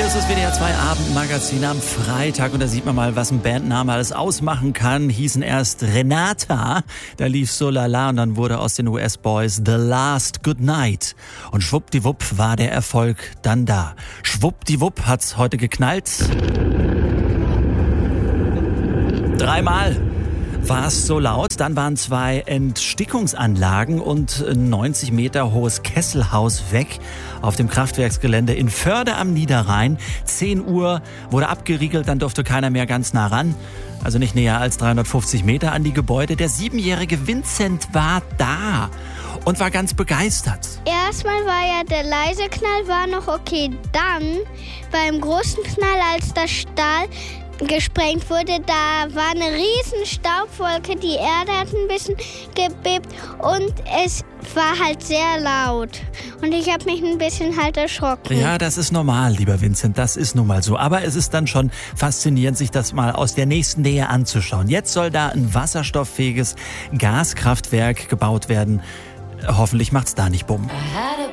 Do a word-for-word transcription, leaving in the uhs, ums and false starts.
ist das W D R zwei Abendmagazin am Freitag und da sieht man mal, was ein Bandname alles ausmachen kann. Hießen erst Renata, da lief So La La und dann wurde aus den U S-Boys The Last Good Night. Und schwuppdiwupp war der Erfolg dann da. Schwuppdiwupp hat's heute geknallt. Dreimal war es so laut. Dann waren zwei Entstickungsanlagen und ein neunzig Meter hohes Kesselhaus weg auf dem Kraftwerksgelände in Förde am Niederrhein. zehn Uhr wurde abgeriegelt, dann durfte keiner mehr ganz nah ran. Also nicht näher als dreihundertfünfzig Meter an die Gebäude. Der siebenjährige Vincent war da und war ganz begeistert. Erstmal war ja der leise Knall war noch okay. Dann beim großen Knall, als das Stahl gesprengt wurde, da war eine riesen Staubwolke, die Erde hat ein bisschen gebebt und es war halt sehr laut. Und ich habe mich ein bisschen halt erschrocken. Ja, das ist normal, lieber Vincent, das ist nun mal so. Aber es ist dann schon faszinierend, sich das mal aus der nächsten Nähe anzuschauen. Jetzt soll da ein wasserstofffähiges Gaskraftwerk gebaut werden. Hoffentlich macht's da nicht bumm.